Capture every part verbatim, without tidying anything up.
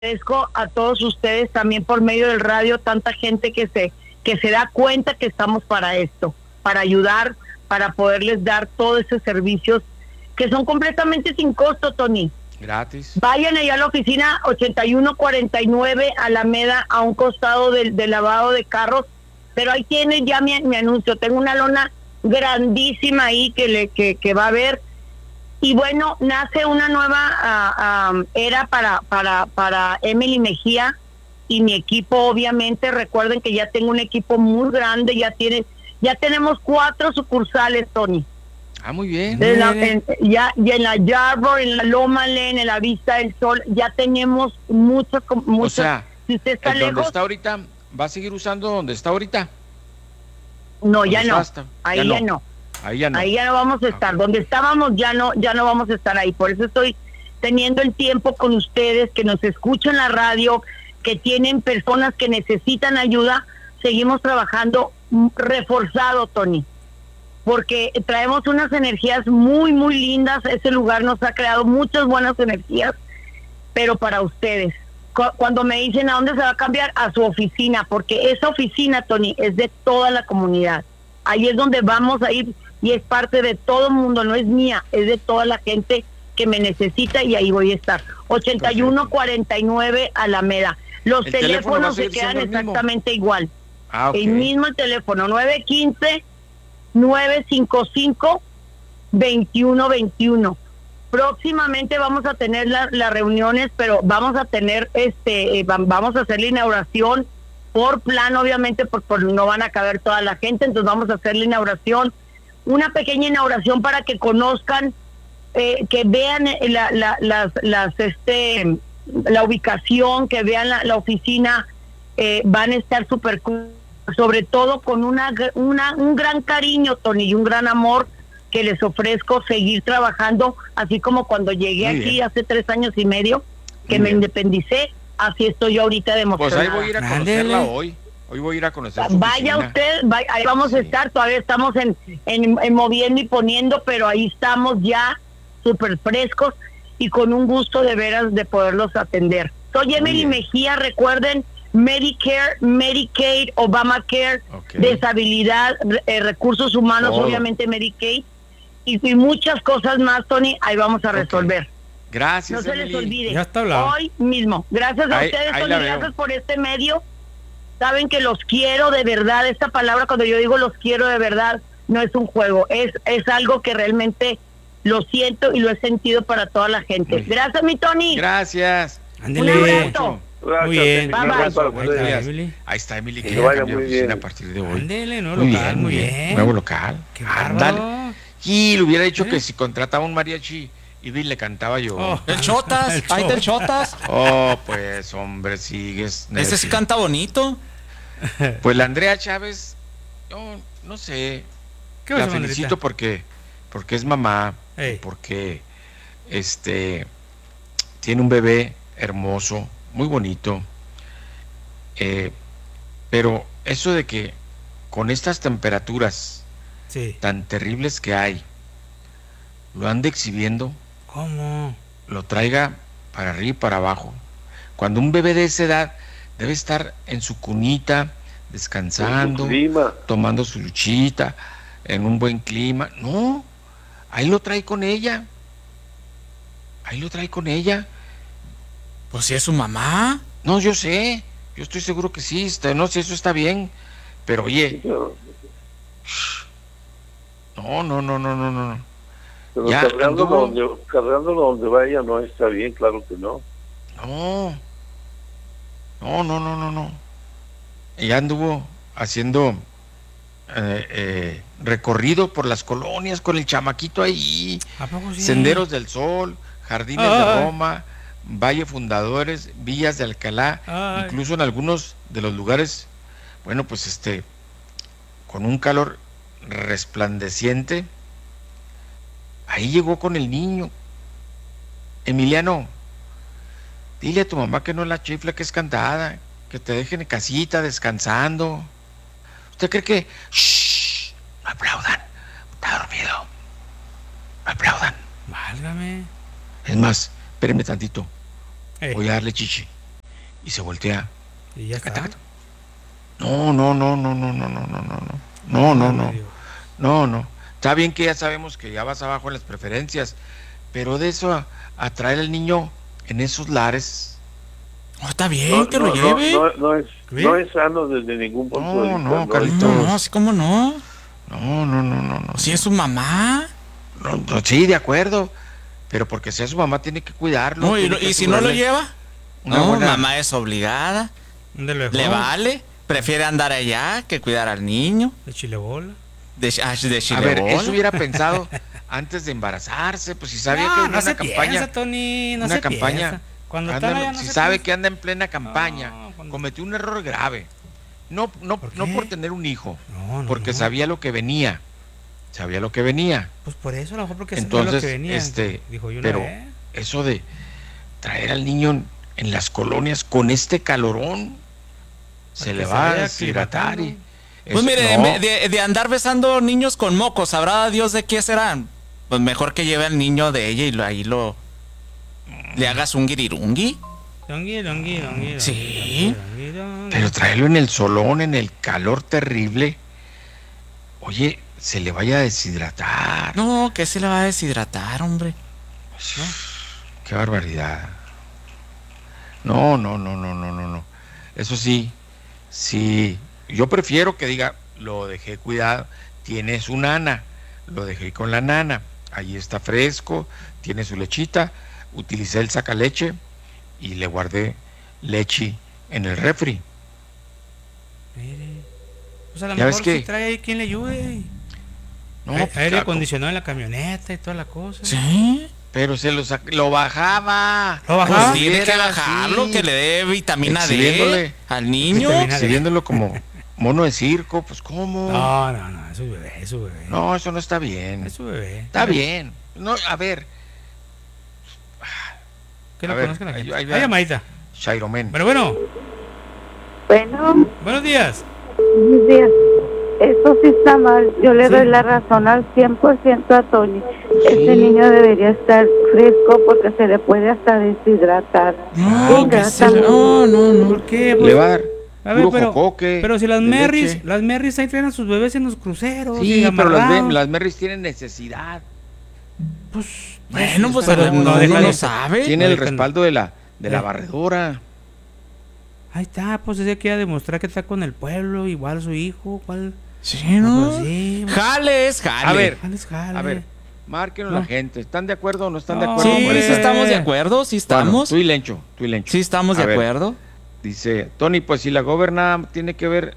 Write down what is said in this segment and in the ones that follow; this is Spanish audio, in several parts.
Agradezco a todos ustedes también por medio del radio, tanta gente que se que se da cuenta que estamos para esto, para ayudar, para poderles dar todos esos servicios que son completamente sin costo, Tony. Gratis. Vayan allá a la oficina ochenta y uno cuarenta y nueve Alameda, a un costado del, del lavado de carros, pero ahí tienen ya mi, mi anuncio. Tengo una lona grandísima ahí que le que, que va a haber. Y bueno, nace una nueva uh, um, era para para para Emily Mejía y mi equipo. Obviamente recuerden que ya tengo un equipo muy grande, ya tiene ya tenemos cuatro sucursales, Tony. Ah, muy bien. En la, en, ya, ya en la Yarborough, en la Loma Lane, en la Vista del Sol, ya tenemos muchos, muchos. O sea, si usted está ¿dónde lejos, está ahorita? ¿Va a seguir usando donde está ahorita? no, ya no. Hasta? Ahí ya, ya no. no. Ahí ya no. Ahí ya no vamos a estar. Okay. Donde estábamos ya no, ya no vamos a estar ahí. Por eso estoy teniendo el tiempo con ustedes, que nos escuchan la radio, que tienen personas que necesitan ayuda. Seguimos trabajando reforzado, Tony, porque traemos unas energías muy, muy lindas. Ese lugar nos ha creado muchas buenas energías, pero para ustedes. Cuando me dicen a dónde se va a cambiar, a su oficina, porque esa oficina, Tony, es de toda la comunidad. Ahí es donde vamos a ir y es parte de todo el mundo, no es mía, es de toda la gente que me necesita y ahí voy a estar. ochenta y uno cuarenta y nueve Alameda. Los ¿El teléfonos se teléfono quedan exactamente igual. Ah, okay. El mismo el teléfono, nueve uno cinco, nueve cinco cinco, dos uno dos uno. Próximamente vamos a tener la, las reuniones, pero vamos a tener, este, eh, vamos a hacer la inauguración por plan, obviamente, porque por, no van a caber toda la gente, entonces vamos a hacer la inauguración, una pequeña inauguración para que conozcan, eh, que vean la, la, las, las, este, la ubicación, que vean la, la oficina, eh, van a estar súper cool, sobre todo con una, una, un gran cariño, Tony, y un gran amor que les ofrezco seguir trabajando, así como cuando llegué Muy aquí bien. hace tres años y medio, que Muy me bien. independicé, así estoy yo ahorita demostrando. Pues ahí voy a ir a conocerla Ándele. hoy. Hoy voy a ir a conocer su Vaya oficina. usted, vaya, ahí vamos Sí. a estar, todavía estamos en, en, en moviendo y poniendo, pero ahí estamos ya súper frescos y con un gusto de veras de poderlos atender. Soy Emily bien. Mejía, recuerden, Medicare, Medicaid, Obamacare, Ok. deshabilidad, re- eh, recursos humanos, Todo. obviamente Medicaid, y, y muchas cosas más, Tony, ahí vamos a resolver. Gracias, No se les Emily. olvide. Ya está hablado. Hoy mismo. Gracias a Ahí- ustedes, ahí Tony, la veo. gracias por este medio. Saben que los quiero de verdad. Esta palabra, cuando yo digo los quiero de verdad, no es un juego. Es, es algo que realmente lo siento y lo he sentido para toda la gente. Muy bien. Gracias, mi Tony. Gracias. Ándele. Un abrazo. Muy bien. Bye, bye. Buenos Ahí está, días. Emily. Ahí está Emily, que Que ya vaya cambió de muy oficina bien. a partir de hoy. Ándele, nuevo Muy local, bien, muy muy bien. bien. Nuevo local. Qué Ándale. bárbaro. Y le hubiera dicho ¿Eh? que si contrataba un mariachi, iba y le cantaba yo. Oh. Oh, El Chotas, El ahí está el Chotas. pues, hombre, sigues. Ese sí necio. canta bonito. Pues la Andrea Chávez, yo no sé, ¿Qué la pasó, felicito Andrita? porque, porque es mamá, Ey. porque este tiene un bebé hermoso, muy bonito, eh, pero eso de que con estas temperaturas Sí. tan terribles que hay, lo ande exhibiendo, ¿Cómo? lo traiga para arriba y para abajo. Cuando un bebé de esa edad debe estar en su cunita, descansando, En su clima. tomando su luchita, en un buen clima. No, ahí lo trae con ella. Ahí lo trae con ella. Pues si es su mamá. No, yo sé, yo estoy seguro que sí, está- no sé, eso está bien. Pero oye, Pero, no, no, no, no, no, no. pero Ya cargándolo, anduvo. donde, cargándolo donde vaya no está bien, claro que no. No, no, no, no, no, no. Ella anduvo haciendo eh, eh, recorrido por las colonias con el chamaquito ahí, ¿A poco sí? Senderos del Sol, Jardines Ay. de Roma, Valle Fundadores, Villas de Alcalá, Ay. incluso en algunos de los lugares, bueno, pues este, con un calor resplandeciente, ahí llegó con el niño. Emiliano, dile a tu mamá que no la chifla, que es cantada, que te dejen en casita descansando. ¿Usted cree que... Shh, no aplaudan, está dormido. No aplaudan. Válgame. Es más, espérenme tantito, Ey. voy a darle chichi. y se voltea. Y ya está. No, no, no, no, no, no, no, no, no, no, no, no, no, no, no. Está bien que ya sabemos que ya vas abajo en las preferencias, pero de eso a, a traer al niño en esos lares. Oh, está bien No, que no, lo no, lleve. no, no es, ¿Qué? no es sano desde ningún punto No, de vista. no, es Carlitos. No, no, así como no. No, no, no, no, no. Si es su mamá. No, no, sí, de acuerdo, pero porque sea su mamá tiene que cuidarlo. No, y, tiene lo- que y si no lo asegurarle lleva. una No, buena- mamá es obligada. ¿Dónde lo dejó? Le vale. Prefiere andar allá que cuidar al niño. De chile bola. De, ah, de A ver, chilebola. eso hubiera pensado antes de embarazarse, pues si sabía no, que no una se campaña, piensa, Tony, no una se campaña, piensa. Cuando anda- están allá no si se sabe piensa. que anda en plena campaña, No, cuando- cometió un error grave. No, no, ¿Por no qué? por tener un hijo, No, no, porque no. sabía lo que venía, sabía lo que venía. Pues por eso, a lo mejor porque Entonces, sabía lo que venía. este, Dijo yo, pero no, eh. eso de traer al niño en, en las colonias con este calorón, se Para le que se va a vaya deshidratar y aclimatando. Pues es- mire, no, de, de- de andar besando niños con mocos, sabrá Dios de qué serán. Pues mejor que lleve al niño de ella y lo, ahí lo. Le hagas un guirirungui. Dongui, dongui, dongui, Sí. dongui, dongui. pero traerlo en el solón, en el calor terrible, oye, se le vaya a deshidratar. No, que se le va a deshidratar, hombre. Qué barbaridad. No, no, no, no, no, no, no. Eso sí, sí. Yo prefiero que diga, lo dejé cuidado, tiene su nana, lo dejé con la nana, ahí está fresco, tiene su lechita, utilicé el sacaleche y le guardé leche en el refri. Mire. Pues a lo Ya ves mejor que- si trae ahí quien le ayude. No, Hay- pues, aire claro, acondicionado en la camioneta y toda la cosa. Sí. pero se lo, sac- lo bajaba. ¿Lo bajaba? Pues Ah, tiene que Era bajarlo, así, que le dé vitamina D exhibiéndole. al niño. Vitamina D. exhibiéndolo como mono de circo, pues ¿cómo? No, no, no, es su bebé, es su bebé. No, eso no está bien. Es su bebé. Está bien. No, a ver, Que A lo ver, conozca la ahí- gente. ahí va. Hay llamadita. Shairomen. Bueno, bueno. Bueno, Buenos días. buenos días. Eso sí está mal. Yo le ¿Sí? doy la razón al cien por ciento a Tony. Sí. Ese niño debería estar fresco porque se le puede hasta deshidratar. No, que Venga, se- hasta no, no, no. ¿Por qué? Le Pues, va a dar a ver, puro pero, jocoque pero si las de Merrys, leche. las Merrys ahí traen a sus bebés en los cruceros. y Sí, pero las, amarrados. Mer- las Merrys tienen necesidad. Pues, Bueno, pues pero no, no no, deja lo de- sabe. Tiene no el dejan- respaldo de la, de la Eh. barredora. Ahí está, pues ese quiere demostrar que está con el pueblo, igual su hijo, cuál. Sí, Ah, ¿no? pues sí, pues, Jale es jale. A ver, jale es jale. a ver, márquenos No. la gente. ¿Están de acuerdo o no están de No, acuerdo? Sí, con hombre. sí esa? estamos de acuerdo, sí Bueno, estamos. tú y Lencho, tú y Lencho. Sí estamos de A ver. acuerdo. Dice, Tony, pues si la gobernada tiene que ver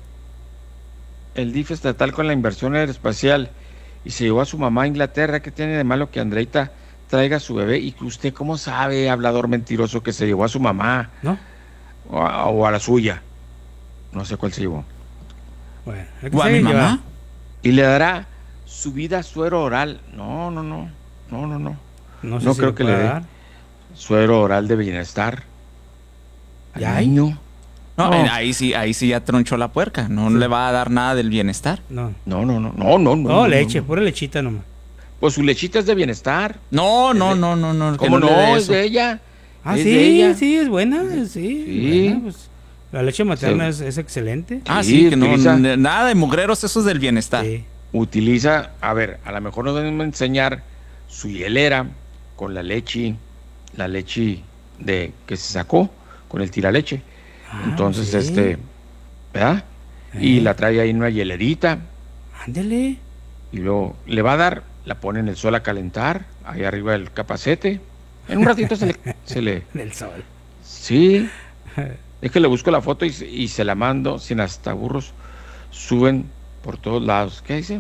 el D I F estatal con la inversión aeroespacial y se llevó a su mamá a Inglaterra, ¿qué tiene de malo que Andreita traiga a su bebé? Y que usted, ¿cómo sabe, hablador mentiroso, que se llevó a su mamá ¿No? o a, o a la suya? No sé cuál se llevó. Bueno, el que ¿O a se mi lleva. mamá? Y le dará su vida suero oral. No, no, no, no, no, no. No, sé No si creo lo que le pueda dé. dar. Suero oral de bienestar. Al ¿Ya hay? niño. No, No. eh, ahí sí, ahí sí ya tronchó la puerca. No Sí. le va a dar nada del bienestar. No. No, no, no, no, no. No, leche, no. pura lechita nomás. Pues su lechita es de bienestar. No, no, de- no, no, no. que ¿Cómo le no? dé Es eso. de ella. Ah, Es de sí, ella. sí, es buena, sí. Sí. buena, pues, la leche materna Sí. es, es excelente. Ah, Sí, sí, que no, utiliza- n- nada de mugreros, eso es del bienestar. Sí. Utiliza, a ver, a lo mejor nos deben enseñar su hielera con la leche, la leche de que se sacó con el tiraleche. Ah, Entonces, sí. este, ¿verdad? Y Eh. la trae ahí en una hielerita Ándele. y luego le va a dar, la pone en el sol a calentar, ahí arriba del capacete. En un ratito se le, se le, Del sol. sí, es que le busco la foto y, se- y se la mando sin hasta burros, suben por todos lados. ¿Qué dice?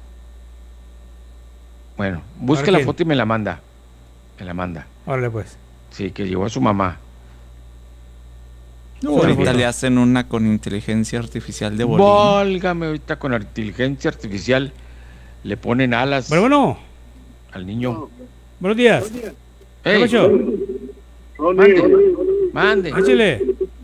Bueno, busque ¿Para la quién? foto y me la manda. Me la manda. Órale, pues. Sí, que llevó a su mamá. No, ahorita bueno. le hacen una con inteligencia artificial de bolín. Válgame, ahorita con la inteligencia artificial le ponen alas Bueno, bueno. al niño. Buenos días. ¿Qué ¡Ey! pasó? Mande, mande. Échale.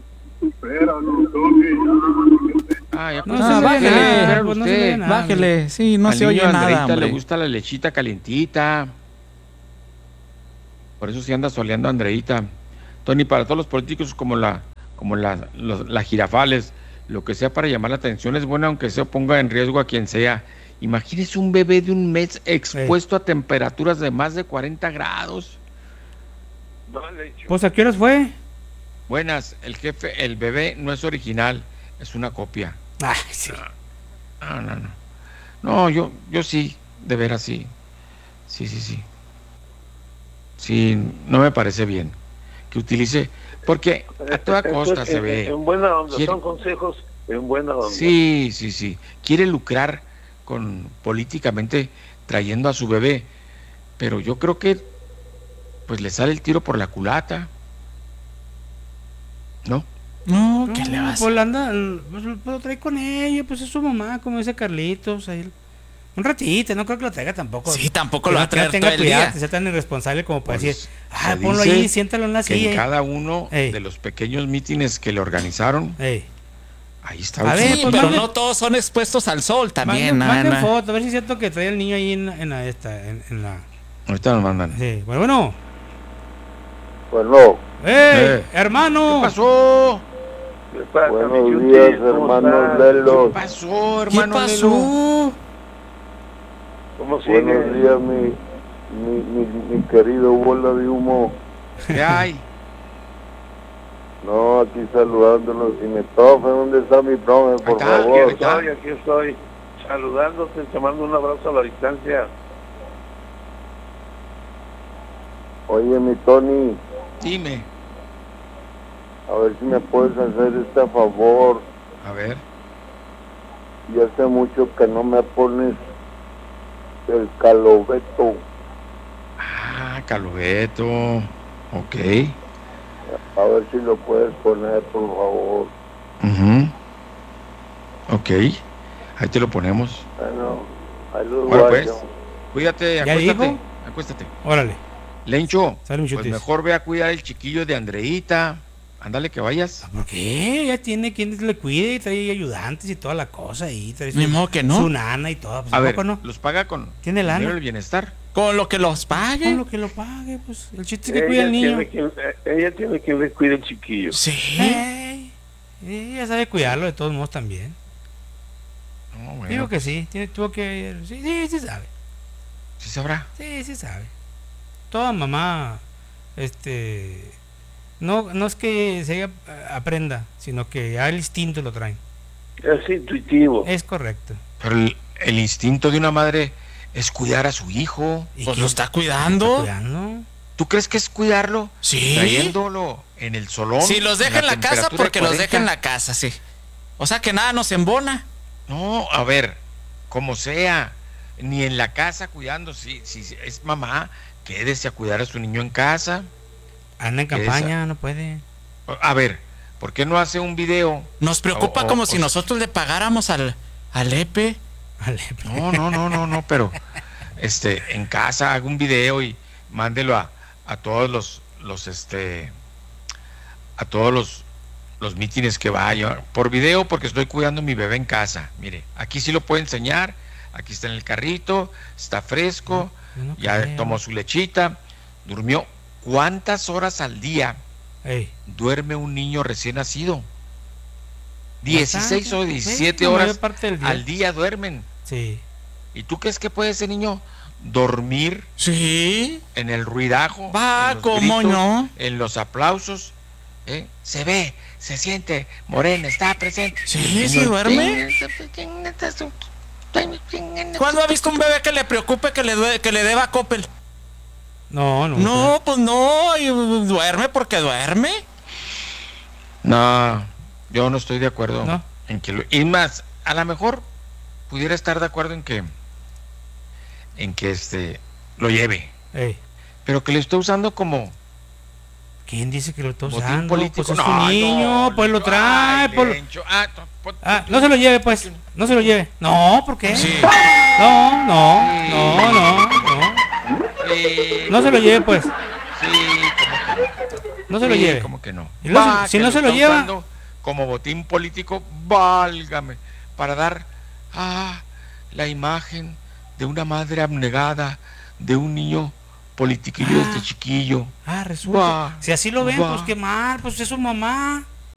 Ah, ya No pues, se ah, le bájele, oye nada, espérame pues, no se usted. le oye nada. Bájele, sí, no Al se niño oye Andreita nada, hombre. le gusta la lechita calientita. Por eso sí anda soleando a Andreita. Tony, para todos los políticos como la como la, los- las jirafales, lo que sea para llamar la atención es bueno, aunque se ponga en riesgo a quien sea. Imagínese un bebé de un mes expuesto a temperaturas de más de cuarenta grados. No, Lencho. Pues, ¿a qué horas fue? Buenas, el jefe, el bebé no es original, es una copia. Ay, sí. No, no, no. No, yo, yo sí, de veras sí. Sí, sí, sí. Sí, no me parece bien que utilice, porque a toda Esto costa es se en, ve. en buena onda, Quiere- son consejos en buena onda. Sí, sí, sí. Quiere lucrar con políticamente trayendo a su bebé, pero yo creo que pues le sale el tiro por la culata. ¿No? No, No, ¿qué le vas? pues anda, pues, lo lo trae con ella, pues es su mamá, como dice Carlitos. Ahí, un ratito, no creo que lo traiga tampoco. Sí, tampoco Que lo va no a traer tenga todo el cuidado, día. que sea tan irresponsable como para Pues, decir, ah, se ponlo dice ahí, siéntalo en la Que silla. en cada uno Ey. de los pequeños mítines que le organizaron, Ey. ahí está. A el ver, Sí, pues, pero mande- no todos son expuestos al sol también. Manden, na, manden na. foto, a ver si es cierto que trae el niño ahí en, en la esta, en, en la. Ahorita nos mandan. Sí, bueno, bueno. Bueno, ¡Eh, Eh. hermano! ¿Qué pasó? ¿Qué pasa, mi buenos Chuti? días, ¿Cómo hermanos estás? ¿Qué Lelos. pasó, ¿Qué hermano Lelo? pasó? ¿Cómo sigue? Buenos días, mi, mi, mi, mi querido bola de humo. ¿Qué hay? No, aquí saludándonos. Y mi profe, ¿dónde está mi profe, por Acá, Aquí favor? estoy, aquí estoy, saludándote, te mando un abrazo a la distancia. Oye, mi Tony, Dime. a ver si me puedes hacer este favor. A ver. Y hace mucho que no me pones el calobeto. Ah, Calobeto. Ok. A ver si lo puedes poner, por favor. Ujú. Ok. Ahí te lo ponemos. Bueno, ahí los Bueno, guayo. pues. Cuídate, ¿Ya acuéstate. dijo? Acuéstate. Órale, Lencho, sale un pues chutis. mejor ve a cuidar el chiquillo de Andreita. Ándale que vayas. ¿Por qué? Ya tiene quien le cuide y trae ayudantes y toda la cosa ahí. Trae su, Ni modo que no. su nana y todo. Pues, A ¿a ver, poco no? los paga con Tiene lana. dinero del bienestar. Con lo que los Con pague. lo que lo pague, pues. El chiste es que cuida Ella al niño. tiene, quien, eh, ella tiene quien le cuide el chiquillo. Sí. Ey, ella sabe cuidarlo de todos modos también. No, bueno, Digo que sí, tiene, tuvo que. Sí, sí, sí sabe. sí sabrá. Sí, sí sabe. Toda mamá, este. No, no es que se ella eh, aprenda, sino que ya el instinto lo traen. Es intuitivo. Es correcto. Pero el, el instinto de una madre es cuidar a su hijo. ¿Y Pues quién lo está está cuidando. cuidando? ¿Tú crees que es cuidarlo? Sí. Trayéndolo en el solón. Si los deja en la casa, temperatura de porque los deja en cuarenta. la casa, sí. O sea que nada nos embona. No, a ver, como sea, ni en la casa cuidando, si, si es mamá, quédese a cuidar a su niño en casa. Anda en Esa- campaña, no puede. A ver, ¿por qué no hace un video? Nos preocupa O- o- como o si sea- nosotros le pagáramos al, al E P E. Vale, No, no, no, no, no, pero este, en casa haga un video y mándelo a, a todos los, los, este, a todos los, los mítines que vaya. Por video, porque estoy cuidando a mi bebé en casa. Mire, aquí sí lo puedo enseñar. Aquí está en el carrito, está fresco, yo no ya creo. tomó su lechita, durmió. ¿Cuántas horas al día Ey, duerme un niño recién nacido? dieciséis o bastante. diecisiete Sí, la mayor horas parte del día. al día duermen. Sí. ¿Y tú crees que puede ese niño dormir Sí. en el ruidajo? Va, en los ¿cómo gritos, no? En los aplausos. ¿eh? Se ve, se siente, Morena está presente. Sí, Y el sí niño, duerme. ¿Cuándo ha visto un bebé que le preocupe que le, due- que le deba Coppel? No, no. No, pues no. y duerme porque duerme. No, yo no estoy de acuerdo ¿No? en que lo, y más, a lo mejor pudiera estar de acuerdo en que en que este lo lleve, Ey, pero que lo esté usando como ¿quién dice que lo está botín usando? político. Pues es No, su niño, no, pues lo trae. ay, pues lo- Lencho, ah, to- po- Ah, no se lo lleve, pues. No se lo lleve. No, ¿por qué? Sí. No, no, no, no, no. sí, No se lo lleve, pues. sí, como que No se lo sí, lleve. como que no. Y luego, Va, si- si que no se lo está lleva- usando como botín político, válgame, para dar ah, la imagen de una madre abnegada, de un niño politiquillo Ah. desde chiquillo. Ah, resulta. Va, Si así lo ven, va. pues qué mal, pues es su mamá.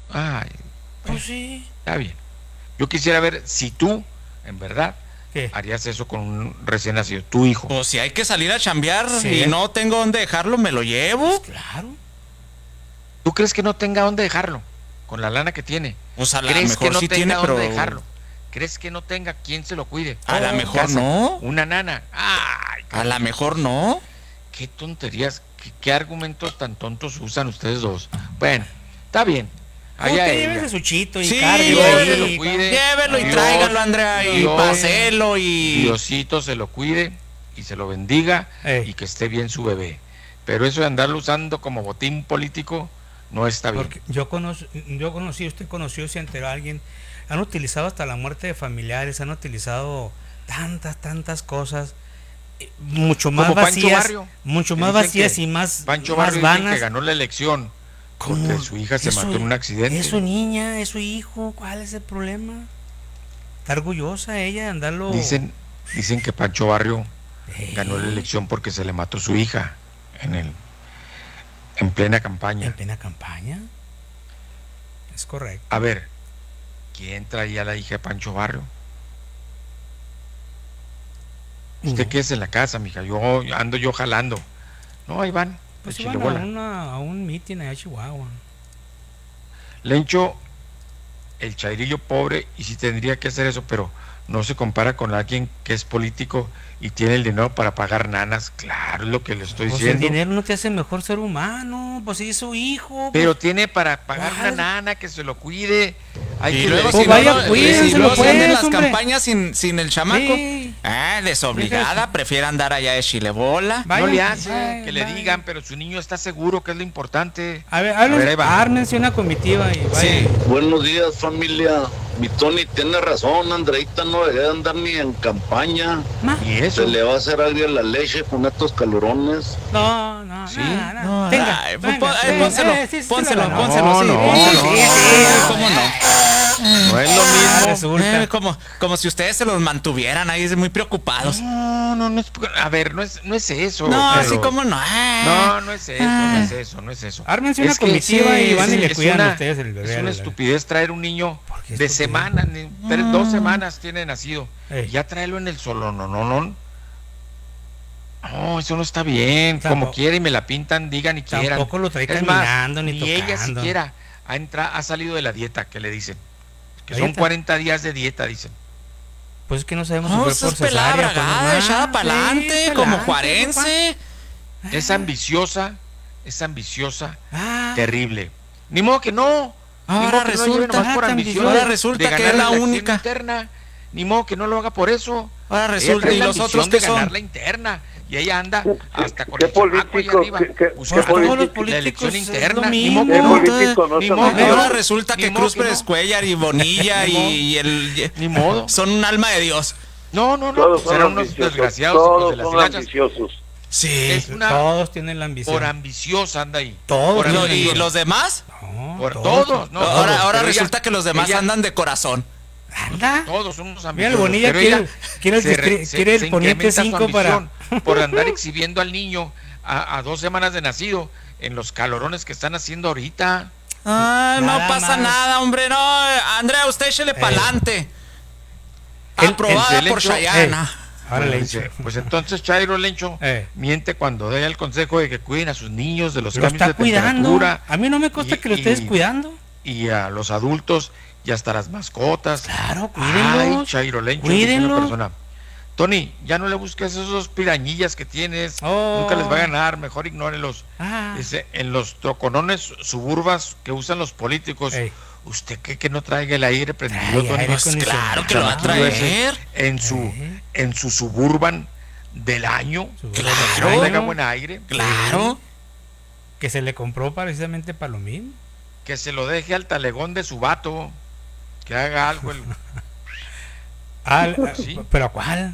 Ay, Pues sí. está bien. Yo quisiera ver si tú, en verdad, ¿Qué? harías eso con un recién nacido, tu hijo. Pues si hay que salir a chambear Sí. y no tengo dónde dejarlo, me lo llevo. Pues claro. ¿Tú crees que no tenga dónde dejarlo? Con la lana que tiene. Pues a lo ¿Crees mejor que no sí tenga tiene, dónde pero dejarlo? ¿Crees que no tenga quien se lo cuide? a lo En mejor casa. no. Una nana. Ay, A lo mejor no. qué tonterías, qué, qué argumentos tan tontos usan ustedes dos. Bueno, está bien. Allá Usted ella. llévese su chito y Sí, cargue Dios ahí. se lo cuide. Llévelo y Dios, tráigalo, Andrea, y Dios, paselo y... Diosito se lo cuide y se lo bendiga Ey. y que esté bien su bebé. Pero eso de andarlo usando como botín político no está bien. Porque yo conocí, yo conocí, usted conoció, se enteró a alguien, han utilizado hasta la muerte de familiares, han utilizado tantas, tantas cosas, eh, mucho más Como Pancho vacías, Barrio, mucho que más dicen vacías que y más, Pancho más Barrio dicen vanas. que ganó la elección ¿Cómo? porque su hija se Es su- mató en un accidente. Es su niña, es su hijo, ¿cuál es el problema? Está orgullosa ella de andarlo. Dicen, dicen que Pancho Barrio Eh, ganó la elección porque se le mató su hija en el en plena campaña. en plena campaña. Es correcto. A ver, ¿quién traía a la hija de Pancho Barrio? ¿Usted No. qué es en la casa, mija? Yo ando yo jalando. No, ahí van. Pues de iban a, Chilebola. una, a un mitin allá en Chihuahua. Lencho, el chairillo pobre, y sí tendría que hacer eso, pero no se compara con alguien que es político y tiene el dinero para pagar nanas. Claro, es lo que le estoy Pues el diciendo. dinero no te hace mejor ser humano, pues sí es su hijo. Pero pues, tiene para pagar ¿cuál? una nana que se lo cuide. Hay Y que luego, Pues si vaya, no, cuídenselo, y si luego se pues, anden las hombre. campañas sin, sin el chamaco. Sí. Ah, desobligada, prefiere andar allá de Chilebola. Vaya, no le hace vaya, que le vaya. digan, pero su niño está seguro, que es lo importante. A ver, A ver, ahí háblense, va. ármense una comitiva y vaya. Sí. Buenos días, familia. Mi Tony tiene razón, Andreita no debe de andar ni en campaña. Ma. Y eso. Se le va a hacer agria la leche con estos calorones. No, no, Sí. no, no. No, Tenga, ay, pues, venga, pon- sí, eh, pónselo, eh, sí, sí, pónselo, sí, pónselo, no, sí, no, pónselo. no, Sí, no. cómo no. No es lo Ah, mismo. resulta. Eh, como, como si ustedes se los mantuvieran ahí muy preocupados. No, no, no es. A ver, no es, no es eso. No, pero- así como no. Ah. No, no es eso, no es eso, no es eso. Ármense una Es que comitiva sí, y van y sí, le es cuidan una- a ustedes el bebé. Es a una la- estupidez traer un niño ¿Por qué de estupidez? semana, ni- tres- dos semanas tiene nacido. Ey. Ya tráelo en el solo, no, no, no. No, eso no está bien. Tampoco- Como quiera y me la pintan, digan y quieran. Tampoco lo trae Es más, caminando ni ni ella tocando. siquiera ha, entra- ha salido de la dieta que le dicen. Que ¿La son dieta? cuarenta días de dieta, dicen. Pues es que no sabemos No, si esa fue es por pelada, cesárea. por bragada, normal. echada para Sí, adelante, como pa'lante, juarense. Es ambiciosa, es ambiciosa, Ah, terrible. Ni modo que no. Ni Ahora modo que no lleve resulta- nomás por ah, ambición ahora de resulta que ganar es la elección única. interna. Ni modo que no lo haga por eso. Ahora Ella resulta, trae y la los ambición otros de que ganar son. la interna. Y ella anda hasta con qué el chamaco ahí político, arriba. qué- qué- buscando qué político- la los políticos elección es interna. lo Ni modo ¿Qué que no. político no Ni son modo que amigos? Ahora resulta Ni que modo Cruz que no. Pérez Cuellar y Bonilla Ni y, modo. y el Ni modo. son un alma de Dios. No, no, no. Todos pues son eran unos ambiciosos. desgraciados hijos de Todos las son hilachas. ambiciosos. Sí. Es una todos tienen la ambición. por ambiciosa anda ahí. Todos. Por Lo- ambiciosa. ¿Y los demás? No, Por todos, no. ahora todos, ahora pero resulta ella- que los demás ella- andan de corazón. Anda. Todos somos ambiciosos. Mira, el Bonilla pero quiere- ella quiere el se re- distri- se- quiere el se poniente incrementa su cinco para- ambición por andar exhibiendo al niño a, a dos semanas de nacido en los calorones que están haciendo ahorita. Ay, no Nada pasa más. nada, hombre. No, Andrea, usted échele pa'lante. El- Aprobada el por Lencho- Chayana. Ahora Pues le dice, dice. pues entonces Chairo Lencho Eh. miente cuando da el consejo de que cuiden a sus niños de los Lo cambios está de cuidando. temperatura A mí no me consta y- que lo estés y- cuidando. y a los adultos y hasta las mascotas. Claro, Ay, cuídenlos. Chairo Lencho, dice una Cuídenlos. persona. Tony, ya no le busques esos dos pirañillas que tienes. Oh. Nunca les va a ganar, mejor ignórelos. Ah. Dice, en los troconones suburbas que usan los políticos, Ey. ¿usted cree que no traiga el aire prendido, Trae Tony? aire Pues acondicionado. claro que lo va a chamaquillo ese, traer. En su, Eh. en su suburban del año. Suburban Que del no año. traiga buen aire. Claro. Que se le compró precisamente para lo mismo. Que se lo deje al talegón de su vato. Que haga algo. El... Ah, Sí. ¿pero a cuál?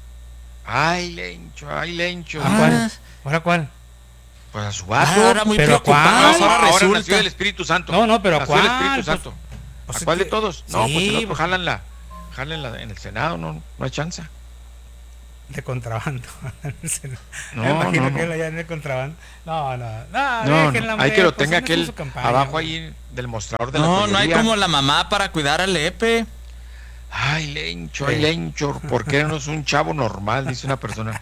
Ay, Lencho, ay, Lencho. ¿A cuál? ¿Ahora cuál? Pues a su Ah, vato. ahora muy ¿Pero a preocupados. cuál? Ahora Ahora resulta. nació el Espíritu Santo. No, no, pero ¿a Nació el cuál? Espíritu Pues- Santo. pues ¿A es cuál de que- todos? No, sí, pues el otro pues- jalan la, jalan la en el Senado, no, no hay chance. De contrabando. No, Me imagino no, no. que él allá en el contrabando. No, no, no, No, déjenla, no, hay hombre, que lo pues, tenga él hizo aquel su campaña, abajo güey. ahí del mostrador de la No, no hay pollería. como la mamá para cuidar al Epe. Ay, Lencho, ay, Sí. Lencho, ¿por qué no es un chavo normal? Dice una persona.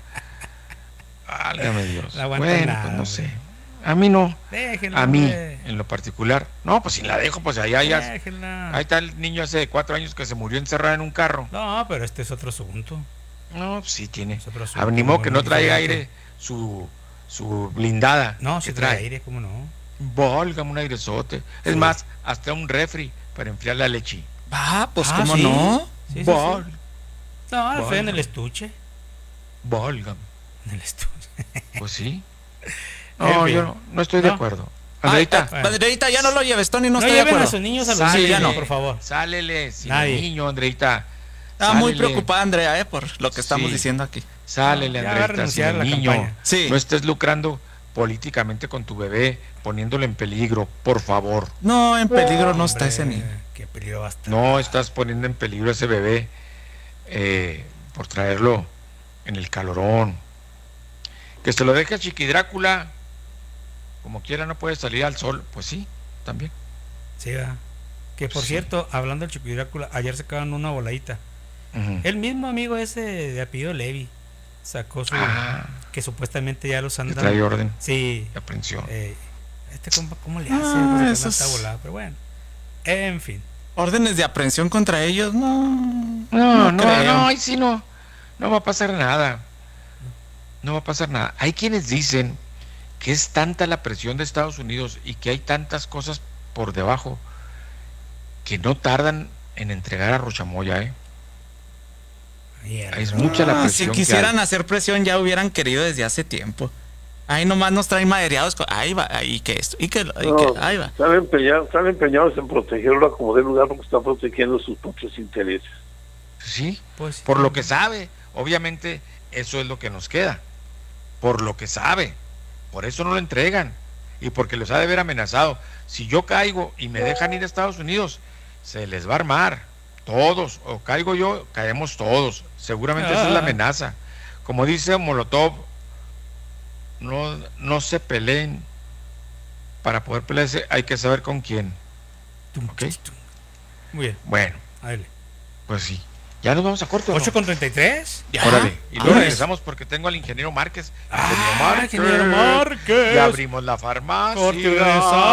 Válgame Dios. No aguanta Bueno, nada, pues no hombre. sé. A mí no. Déjenla, A mí, hombre. en lo particular. No, pues si la dejo, pues allá ya. Déjenla. Ahí está el niño hace de cuatro años que se murió encerrado en un carro. No, pero este es otro asunto. No, pues sí tiene. Es otro Ah, asunto, ni modo muy, que no muy traiga diferente. aire su, su blindada. No, que si trae aire, ¿cómo no? Válgame un airezote. Es Sí. más, hasta un refri para enfriar la leche. Ah, pues Ah, cómo ¿sí? no. Sí, sí, sí. Val- No, el fue en Válgame. el estuche. Válgame. En el estuche. Pues sí. En No, fin. yo no, no estoy de No. acuerdo. Ay, Andreita, ay, Andreita, ya no lo lleves, Tony, no, No estoy de lleven a acuerdo. sus niños a los sálele, ya no. por favor. Sálele, sin Nadie. el niño, Andreita. Está muy Sálele, preocupada Andrea, eh, por lo que estamos Sí. diciendo aquí. Sálele, Ya va a Andreita, sin renunciar el a la niño. campaña. Sí. No estés lucrando políticamente con tu bebé, poniéndolo en peligro, por favor. No, en peligro no está Hombre, ese niño. Qué peligro va a estar. No estás poniendo en peligro a ese bebé eh, por traerlo en el calorón. Que se lo deje a Chiqui Drácula. Como quiera, no puede salir al sol. Pues sí, también. Sí, va. Que por Sí. cierto, hablando del Chico Drácula, ayer sacaban una voladita. Ujú. El mismo amigo ese de apellido Levi sacó su. Ah, Que supuestamente ya los que andan. trae orden Sí. de aprehensión. eh, este compa, ¿cómo le hace? Ah, Pues, que eso no está es- volado, pero bueno. En fin. Órdenes de aprehensión contra ellos, no. No, no no, creo. no, ahí sí no. No va a pasar nada. No va a pasar nada. Hay quienes dicen que es tanta la presión de Estados Unidos y que hay tantas cosas por debajo que no tardan en entregar a Rochamoya, ¿eh? Ayer, Es ¿no? mucha la Ah, presión si que quisieran hay. hacer presión ya hubieran querido desde hace tiempo. Ahí nomás nos traen madreados. con- Ahí va, ahí que esto, y que, y No, que ahí va. están, empeñados, están empeñados en protegerlo a como de lugar porque están protegiendo sus propios intereses. Sí, Pues, por lo que sabe. Obviamente, eso es lo que nos queda. Por lo que sabe. Por eso no lo entregan. Y porque los ha de ver amenazado. Si yo caigo y me dejan ir a Estados Unidos, se les va a armar. Todos. O caigo yo, caemos todos. Seguramente esa es la Ah. amenaza. Como dice Molotov, no, no se peleen. Para poder pelearse hay que saber con quién. Tum, Ok. tum, tum. Muy bien, Bueno, adelante. pues sí. Ya nos vamos a corto. ¿o no? ocho con treinta y tres. Ya. Órale. Y luego Vámonos. regresamos porque tengo al ingeniero Márquez. Ah, Ingeniero Márquez. ingeniero Márquez. Ya abrimos la farmacia. Corte, regresamos.